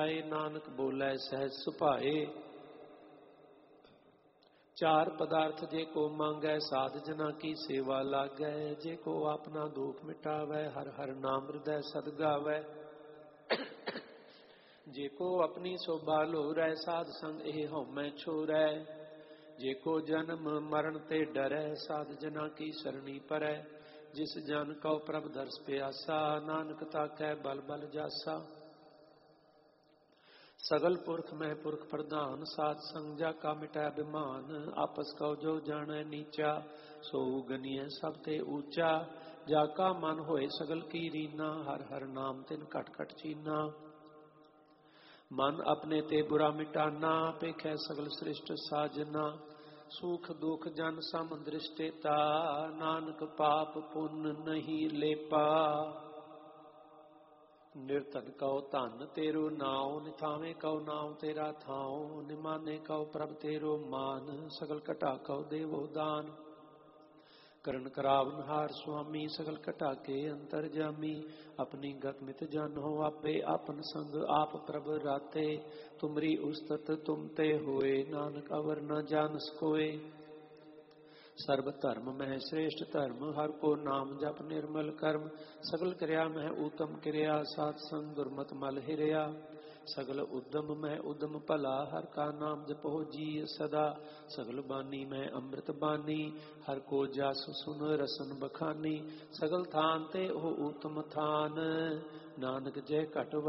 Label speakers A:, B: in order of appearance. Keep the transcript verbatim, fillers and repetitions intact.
A: नानक बोलै सहज सुभाए। चार पदार्थ जे को मांगै साध जना की सेवा लागै। जे को अपना दुख मिटावै हर हर नाम हृदय सद गावै। जे को अपनी शोभा लोरै साध संग एह हउमै छोरै। जे को जन्म मरण ते डरै साध जना की सरणी परै। जिस जन कौ प्रभ दर्श प्यासा नानक ताकै बल बल जासा। सगल पुरख मैं पुरख प्रधान साध संग जा का मिटै अभिमान। आपस कौ जो जानै नीचा सो गनिय सब ते ऊंचा। जाका मन होए सगल की रीना हर हर नाम तिन कट कट चीना। मन अपने ते बुरा मिटाना पेखै सगल सृष्ट साजना। सुख दुख जन सम दृष्टेता नानक पाप पुण्य नहीं लेपा। निरतन कौ धन तेरो नाव निथावे कौ नाम तेरा थाओ। निमाने कौ प्रभ तेरो मान सगल घटा कौ देवो दान। करण करावनहार स्वामी सगल घटा के अंतर जामी। अपनी गत मित जानो आपे आपन संग आप प्रभ राते। तुमरी उस्तत तुम ते होए नानक अवर न जानस कोय। सर्व धर्म मह श्रेष्ठ धर्म हर को नाम जप निर्मल कर्म। सगल क्रिया मह उत्तम क्रिया सात संग दुर्मत मल हिरिया। सगल उद्यम में उद्यम भला हर का नाम जपो जी सदा। सगल बानी में अमृत बानी हर को जस सुन रसन बखानी। सगल थान ते ओ उत्तम थान नानक जय घट